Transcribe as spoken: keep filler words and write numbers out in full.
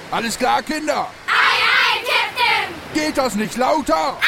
Alles klar, Kinder? Aye, aye, Captain! Geht das nicht lauter?